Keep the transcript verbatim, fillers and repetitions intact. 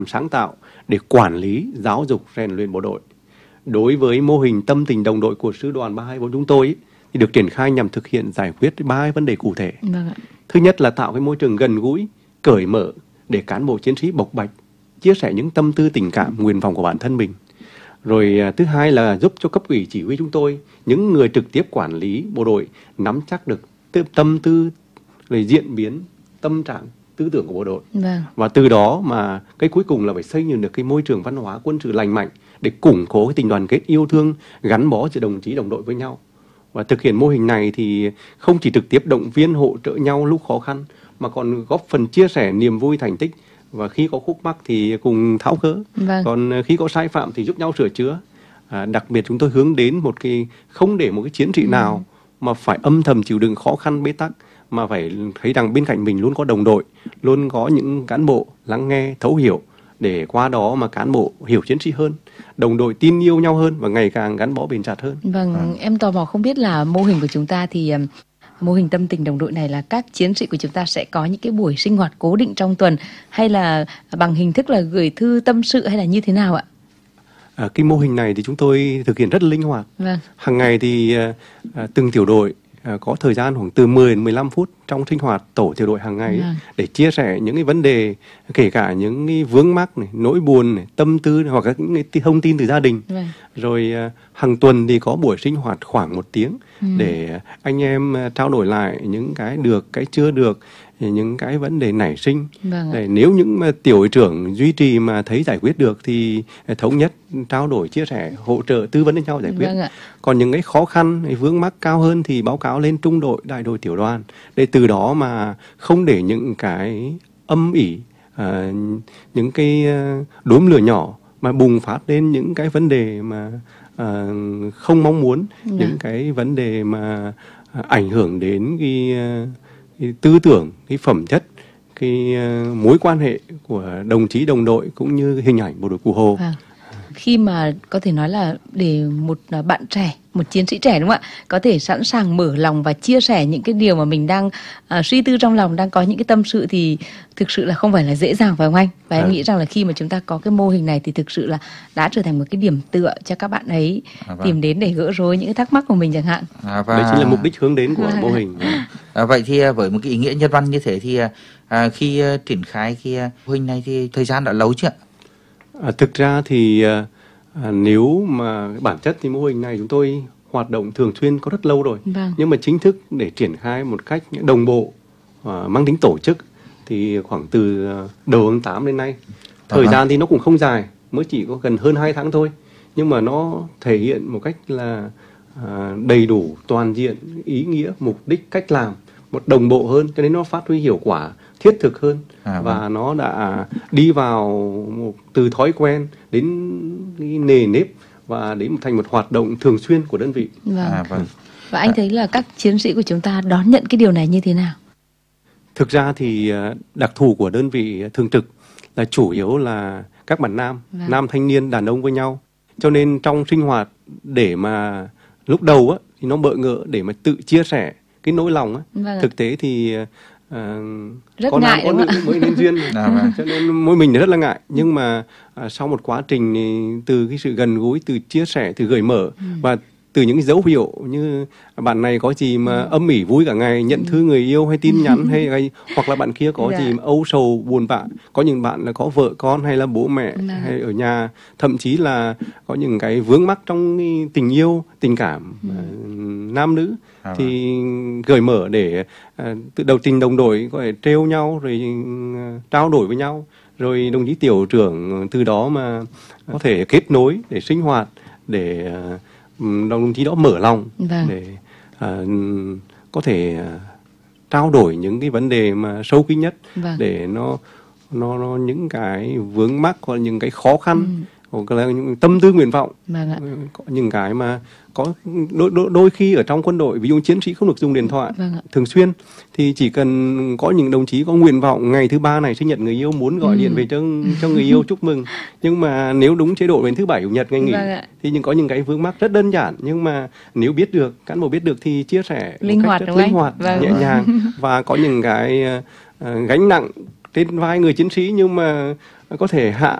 sáng tạo để quản lý, giáo dục, rèn luyện bộ đội. Đối với mô hình tâm tình đồng đội của sư đoàn ba hai bốn chúng tôi ý, thì được triển khai nhằm thực hiện giải quyết ba vấn đề cụ thể. Vâng ạ. Thứ nhất là tạo cái môi trường gần gũi, cởi mở để cán bộ chiến sĩ bộc bạch, chia sẻ những tâm tư tình cảm, nguyện vọng của bản thân mình. Rồi à, thứ hai là giúp cho cấp ủy chỉ huy chúng tôi, những người trực tiếp quản lý bộ đội nắm chắc được tâm tư, rồi diễn biến, tâm trạng, tư tưởng của bộ đội. Vâng. Và từ đó mà cái cuối cùng là phải xây dựng được cái môi trường văn hóa quân sự lành mạnh để củng cố cái tình đoàn kết yêu thương, gắn bó giữa đồng chí đồng đội với nhau. Và thực hiện mô hình này thì không chỉ trực tiếp động viên hỗ trợ nhau lúc khó khăn mà còn góp phần chia sẻ niềm vui thành tích, và khi có khúc mắc thì cùng tháo gỡ. Vâng. Còn khi có sai phạm thì giúp nhau sửa chữa. À, đặc biệt chúng tôi hướng đến một cái không để một cái chiến sĩ nào ừ. mà phải âm thầm chịu đựng khó khăn bế tắc, mà phải thấy rằng bên cạnh mình luôn có đồng đội, luôn có những cán bộ lắng nghe, thấu hiểu, để qua đó mà cán bộ hiểu chiến sĩ hơn, đồng đội tin yêu nhau hơn và ngày càng gắn bó bền chặt hơn. Vâng, à. Em tò mò không biết là mô hình của chúng ta thì mô hình tâm tình đồng đội này là các chiến sĩ của chúng ta sẽ có những cái buổi sinh hoạt cố định trong tuần, hay là bằng hình thức là gửi thư tâm sự, hay là như thế nào ạ? À, cái mô hình này thì chúng tôi thực hiện rất linh hoạt. Vâng. Hàng ngày thì à, từng tiểu đội à, có thời gian khoảng từ mười đến mười lăm phút trong sinh hoạt tổ tiểu đội hàng ngày vâng. để chia sẻ những cái vấn đề, kể cả những cái vướng mắc này, nỗi buồn này, tâm tư này, hoặc là những cái thông tin từ gia đình. Vâng. Rồi à, hàng tuần thì có buổi sinh hoạt khoảng một tiếng ừ. để anh em trao đổi lại những cái được, cái chưa được, những cái vấn đề nảy sinh. Vâng để nếu những mà tiểu đội trưởng duy trì mà thấy giải quyết được thì thống nhất trao đổi, chia sẻ, hỗ trợ, tư vấn với nhau giải quyết. Vâng Còn những cái khó khăn, vướng mắc cao hơn thì báo cáo lên trung đội, đại đội, tiểu đoàn, để từ đó mà không để những cái âm ỉ, à, những cái đốm lửa nhỏ mà bùng phát lên những cái vấn đề mà à, không mong muốn, vâng. những cái vấn đề mà ảnh hưởng đến cái cái tư tưởng, cái phẩm chất, cái uh, mối quan hệ của đồng chí đồng đội cũng như hình ảnh bộ đội Cụ Hồ. À, khi mà có thể nói là để một bạn trẻ, một chiến sĩ trẻ đúng không ạ, có thể sẵn sàng mở lòng và chia sẻ những cái điều mà mình đang uh, suy tư trong lòng, đang có những cái tâm sự thì thực sự là không phải là dễ dàng, phải không anh? Và à. em nghĩ rằng là khi mà chúng ta có cái mô hình này thì thực sự là đã trở thành một cái điểm tựa cho các bạn ấy à, vâng. tìm đến để gỡ rối những cái thắc mắc của mình chẳng hạn. À, và... Đấy chính là mục đích hướng đến của à. mô hình. À, vậy thì với một cái ý nghĩa nhân văn như thế thì à, khi uh, triển khai cái uh, mô hình này thì thời gian đã lâu chưa ạ? À, thực ra thì à, nếu mà bản chất thì mô hình này chúng tôi hoạt động thường xuyên có rất lâu rồi. Vâng. Nhưng mà chính thức để triển khai một cách đồng bộ, à, mang tính tổ chức thì khoảng từ đầu tháng tám đến nay. Thời à. gian thì nó cũng không dài, mới chỉ có gần hơn hai tháng thôi. Nhưng mà nó thể hiện một cách là à, đầy đủ, toàn diện, ý nghĩa, mục đích, cách làm một đồng bộ hơn, cho nên nó phát huy hiệu quả thiết thực hơn. À, và vâng. nó đã đi vào một, từ thói quen đến cái nề nếp và đến thành một hoạt động thường xuyên của đơn vị. Vâng. À, vâng. Và anh thấy là các chiến sĩ của chúng ta đón nhận cái điều này như thế nào? Thực ra thì đặc thù của đơn vị thường trực là chủ yếu là các bạn nam, vâng. nam thanh niên, đàn ông với nhau. Cho nên trong sinh hoạt để mà lúc đầu á thì nó bỡ ngỡ để mà tự chia sẻ cái nỗi lòng á. Vâng. Thực tế thì uh, rất có ngại nam có nữ mới nên duyên à, vâng. cho nên môi mình rất là ngại. Nhưng mà uh, sau một quá trình từ cái sự gần gũi, từ chia sẻ, từ gợi mở ừ. và từ những cái dấu hiệu như bạn này có gì mà âm ỉ vui cả ngày, nhận thư người yêu hay tin nhắn hay, hay hoặc là bạn kia có dạ. gì mà âu sầu buồn bã, có những bạn là có vợ con hay là bố mẹ dạ. hay ở nhà, thậm chí là có những cái vướng mắc trong tình yêu, tình cảm ừ. uh, nam nữ à, thì gợi mở để uh, tự đầu tình đồng đội có thể trêu nhau rồi uh, trao đổi với nhau, rồi đồng chí tiểu trưởng từ đó mà có thể kết nối để sinh hoạt, để uh, đồng chí đó mở lòng vâng. để uh, có thể uh, trao đổi những cái vấn đề mà sâu kín nhất vâng. để nó nó nó những cái vướng mắc hoặc những cái khó khăn ừ. hoặc là những tâm tư nguyện vọng vâng ạ. Có những cái mà có đôi, đôi, đôi khi ở trong quân đội, ví dụ chiến sĩ không được dùng điện thoại vâng thường xuyên, thì chỉ cần có những đồng chí có nguyện vọng ngày thứ ba này sinh nhật người yêu muốn gọi ừ. điện về cho cho người yêu chúc mừng, nhưng mà nếu đúng chế độ đến thứ bảy chủ nhật ngày nghỉ vâng thì những có những cái vướng mắc rất đơn giản, nhưng mà nếu biết được, cán bộ biết được thì chia sẻ linh một hoạt cách rất linh hoạt, vâng. nhẹ nhàng và có những cái uh, gánh nặng trên vai người chiến sĩ, nhưng mà có thể hạ